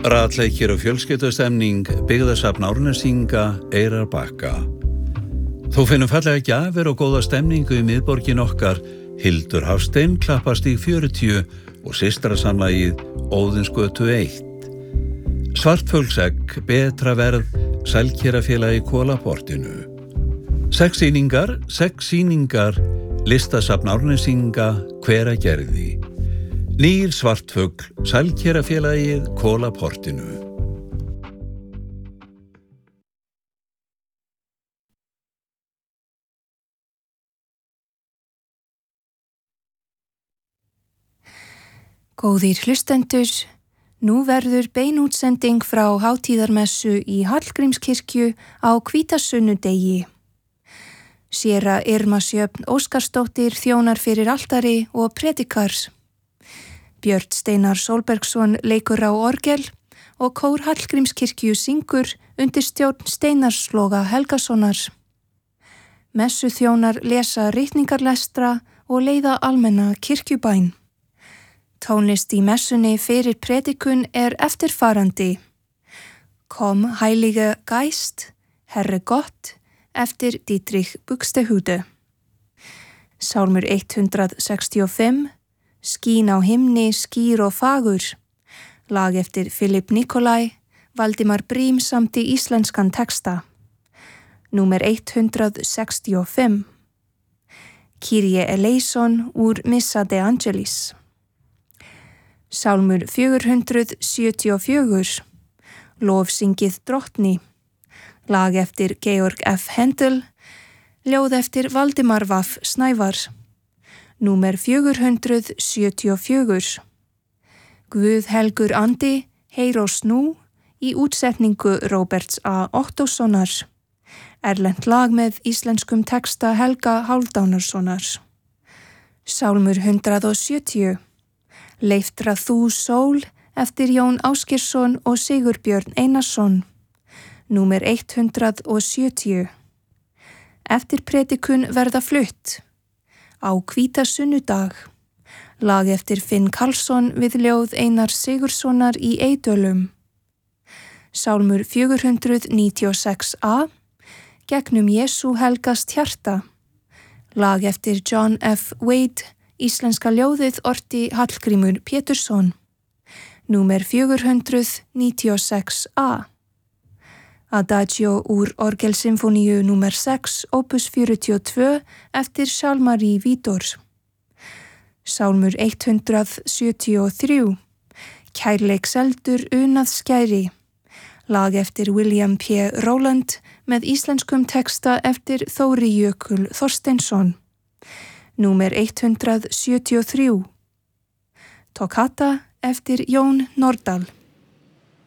Ratleikir og fjölskyldustemning, byggðasafn Árnesinga, Eyrarbakka. Þú finnum fallega gjafir og góða stemningu í miðborgin okkar. Hildur Hafstein, Klappastíg 40 og systrasamlagið Óðinsgötu 1. Svartfuglsegg, betra verð, Sælkerafélagi Kólaportinu. 6 sýningar, listasafn Árnesinga, Hveragerði. Nýr svartfugl, Sælkerafélagið Kólaportinu. Góðir hlustendur, nú verður beinútsending frá hátíðarmessu í Hallgrímskirkju á hvítasunnudegi. Séra Irma Sjöfn Óskarsdóttir þjónar fyrir altari og predikar. Björn Steinar Sólbergsson leikur á orgel og kór Hallgrímskirkju syngur undir stjórn Steinars Loga Helgasonar. Messuþjónar lesa ritningarlestra og leiða almenna kirkjubæn. Tónlist í messunni fyrir predikun eftirfarandi. Kom Heilige Geist, Herre Gott, eftir Dietrich Buxtehude. Sálmur 165, Skín á himni, skýr og fagur, lag eftir Philip Nikolai, Valdimar Brím samt í íslenskan texta. Númer 165, Kyrie eleison úr Missa de Angelis. Sálmur 474, Lofsyngið drottni, lag eftir Georg F. Händel, ljóð eftir Valdimar Vaff Snævar. Númer 474, Guð helgur andi, heyr oss nú, í útsetningu Róberts A. Ottóssonar. Erlent lag með íslenskum texta Helga Hálfdánarssonar. Sálmur 170, Leiftra þú sól, eftir Jón Ásgeirsson og Sigurbjörn Einarsson. Númer 170. Eftir predikun verða flutt. Á hvítasunnudag. Lag eftir Finn Karlsson við ljóð Einar Sigurðssonar í Eydölum. Sálmur 496a. Gegnum Jesú helgast hjarta. Lag eftir John F. Wade. Íslenska ljóðið orti Hallgrímur Pétursson. Númer 496a. Adagio úr orgelsymfóníu númer 6, opus 42, eftir Charles-Marie Widor. Sálmur 173. Kærleikseldur unað skæri. Lag eftir William P. Rowland með íslenskum texta eftir Þóri Jökul Þorsteinsson. Númer 173. Toccata eftir Jón Nordal.